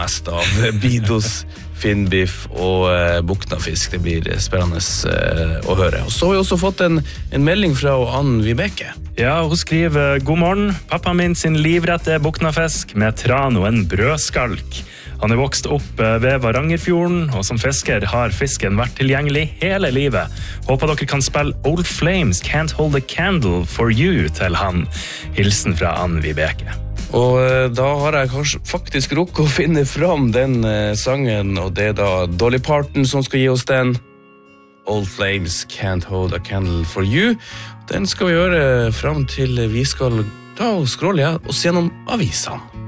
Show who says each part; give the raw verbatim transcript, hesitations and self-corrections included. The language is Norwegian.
Speaker 1: mest av Bidos, Finnbiff og eh, Buknafisk. Det blir spennende eh, å høre. Og så har vi også fått en, en melding fra Ann Vibeke.
Speaker 2: Ja, hun skriver: God morgen, pappa min sin livrette Buknafisk med tran og en brødskalk. Han er vokst opp ved Varangerfjorden, og som fisker har fisken vært tilgjengelig hele livet. Håper dere kan spille Old Flames Can't Hold a Candle for You til han. Hilsen fra Ann Vibeke.
Speaker 1: Og eh, da har jeg kanskje faktisk rukket å finne fram den eh, sangen, og det er da Dolly Parton som skal gi oss den. Old Flames Can't Hold a Candle for You. Den skal vi gjøre fram til vi skal da scrolle oss gjennom avisene.